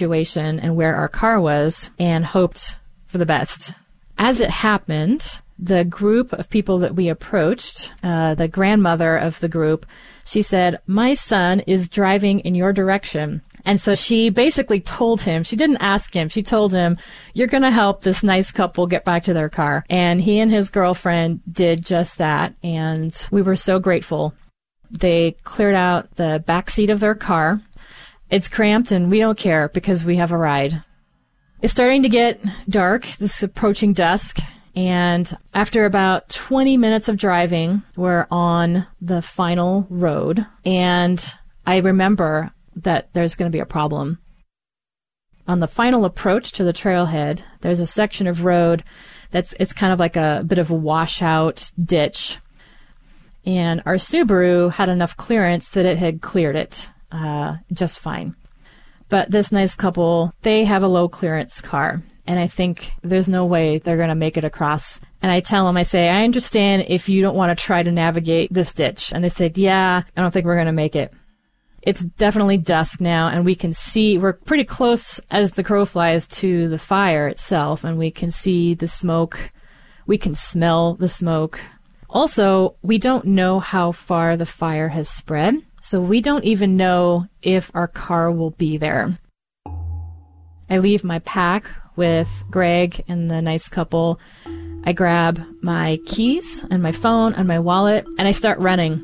situation and where our car was and hoped for the best. As it happened, the group of people that we approached, the grandmother of the group, she said, "My son is driving in your direction." And so she basically told him, she didn't ask him, she told him, "You're going to help this nice couple get back to their car." And he and his girlfriend did just that. And we were so grateful. They cleared out the back seat of their car. It's cramped and we don't care because we have a ride. It's starting to get dark. It's approaching dusk. And after about 20 minutes of driving, we're on the final road. And I remember that there's going to be a problem. On the final approach to the trailhead, there's a section of road it's kind of like a bit of a washout ditch. And our Subaru had enough clearance that it had cleared it just fine. But this nice couple, they have a low clearance car. And I think there's no way they're going to make it across. And I tell them, I say, "I understand if you don't want to try to navigate this ditch." And they said, "Yeah, I don't think we're going to make it." It's definitely dusk now, and we can see, we're pretty close as the crow flies to the fire itself, and we can see the smoke. We can smell the smoke. Also, we don't know how far the fire has spread, so we don't even know if our car will be there. I leave my pack with Greg and the nice couple. I grab my keys and my phone and my wallet, and I start running.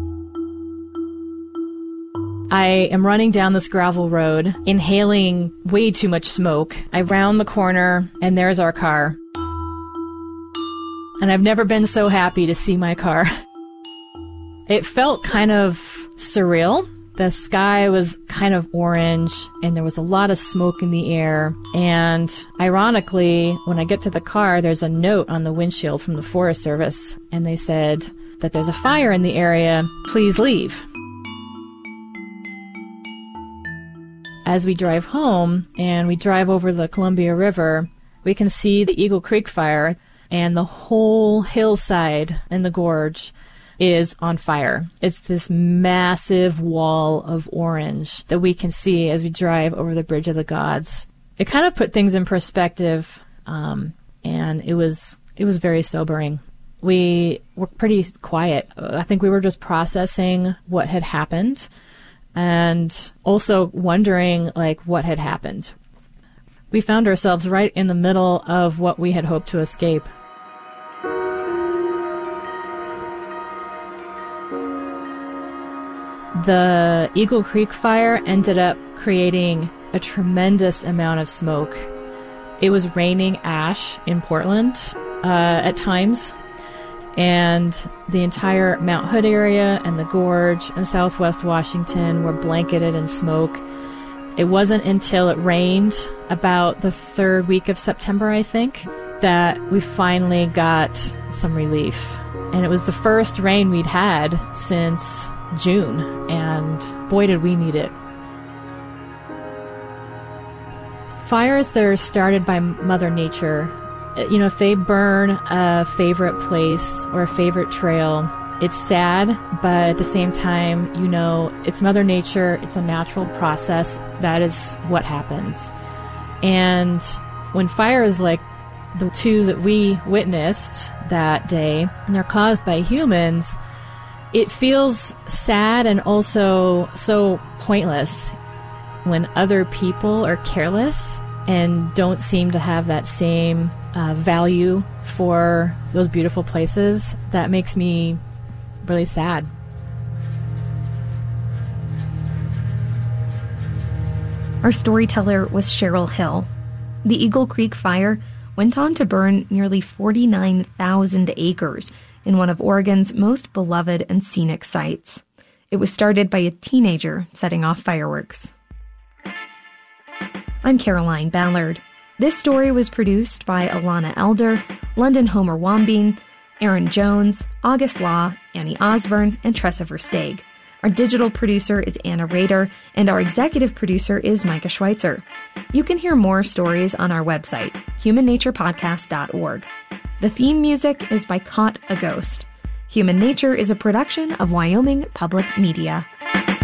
I am running down this gravel road, inhaling way too much smoke. I round the corner, and there's our car. And I've never been so happy to see my car. It felt kind of surreal. The sky was kind of orange, and there was a lot of smoke in the air. And ironically, when I get to the car, there's a note on the windshield from the Forest Service, and they said that there's a fire in the area. Please leave. As we drive home and we drive over the Columbia River, we can see the Eagle Creek fire, and the whole hillside in the gorge is on fire. It's this massive wall of orange that we can see as we drive over the Bridge of the Gods. It kind of put things in perspective, and it was very sobering. We were pretty quiet. I think we were just processing what had happened and also wondering, like, what had happened. We found ourselves right in the middle of what we had hoped to escape. The Eagle Creek fire ended up creating a tremendous amount of smoke. It was raining ash in Portland at times, and the entire Mount Hood area and the gorge and southwest Washington were blanketed in smoke. It wasn't until it rained about the third week of September, I think, that we finally got some relief. And it was the first rain we'd had since June, and boy did we need it. Fires that are started by Mother Nature, if they burn a favorite place or a favorite trail, it's sad, but at the same time, it's Mother Nature, it's a natural process. That is what happens. And when fires like the two that we witnessed that day, and they're caused by humans, it feels sad and also so pointless when other people are careless and don't seem to have that same value for those beautiful places. That makes me really sad. Our storyteller was Cheryl Hill. The Eagle Creek fire went on to burn nearly 49,000 acres in one of Oregon's most beloved and scenic sites. It was started by a teenager setting off fireworks. I'm Caroline Ballard. This story was produced by Alana Elder, London Homer Wambine, Aaron Jones, August Law, Annie Osborne, and Tressa Versteeg. Our digital producer is Anna Rader, and our executive producer is Micah Schweitzer. You can hear more stories on our website, humannaturepodcast.org. The theme music is by Caught a Ghost. Human Nature is a production of Wyoming Public Media.